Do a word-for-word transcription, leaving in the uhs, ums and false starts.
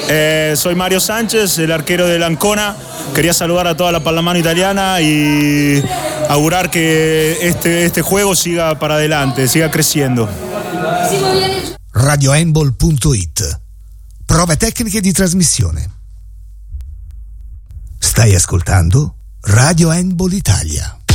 Eh, soy Mario Sánchez, el arquero del Ancona. Quería saludar a toda la pallamano italiana y augurar que este, este juego siga para adelante, siga creciendo. radio handball punto it. Prove tecniche di trasmissione. Stai ascoltando Radio Handball Italia.